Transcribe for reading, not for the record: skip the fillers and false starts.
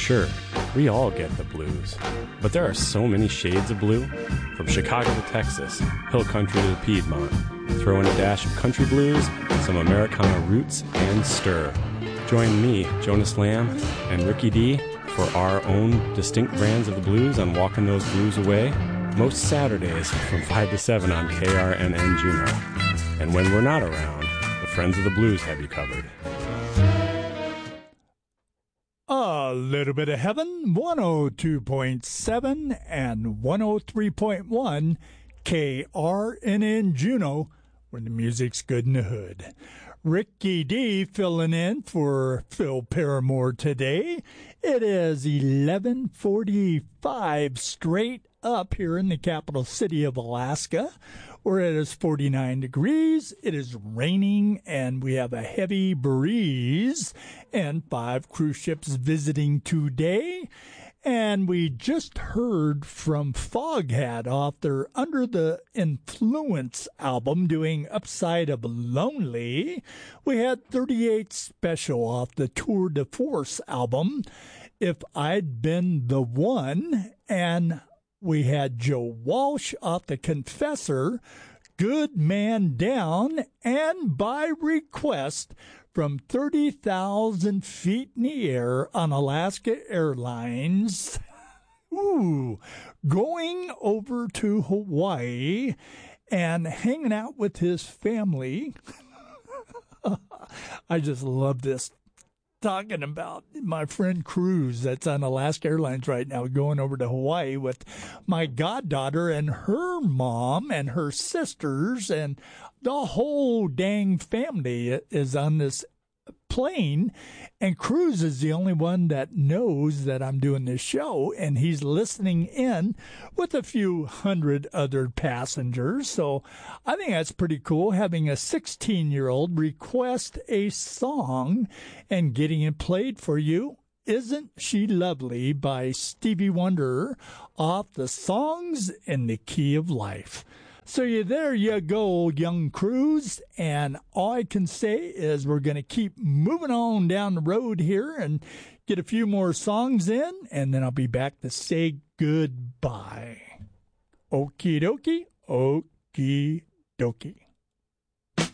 Sure, we all get the blues, but there are so many shades of blue. From Chicago to Texas, hill country to the Piedmont. Throw in a dash of country blues, some Americana roots, and stir. Join me, Jonas Lamb, and Ricky D for our own distinct brands of the blues on Walking Those Blues Away, most Saturdays from 5 to 7 on KRNN Juneau. And when we're not around, the Friends of the Blues have you covered. A little bit of heaven, 102.7 and 103.1 KRNN Juneau, where the music's good in the hood. Ricky D filling in for Phil Paramore today. It is 11:45 straight up here in the capital city of Alaska, where it is 49 degrees. It is raining, and we have a heavy breeze, and 5 cruise ships visiting today. And we just heard from Foghat off their Under the Influence album doing Upside of Lonely. We had 38 Special off the Tour de Force album, If I'd Been the One. And we had Joe Walsh off the Confessor, Good Man Down, and by request from 30,000 feet in the air on Alaska Airlines, going over to Hawaii and hanging out with his family. I just love this. Talking about my friend Cruz that's on Alaska Airlines right now going over to Hawaii with my goddaughter and her mom and her sisters, and the whole dang family is on this plane, and Cruz is the only one that knows that I'm doing this show, and he's listening in with a few hundred other passengers. So I think that's pretty cool, having a 16-year-old request a song and getting it played for you. Isn't She Lovely by Stevie Wonder off the Songs in the Key of Life. So there you go, young Cruz, and all I can say is we're going to keep moving on down the road here and get a few more songs in, and then I'll be back to say goodbye. Okie dokie, okie dokie.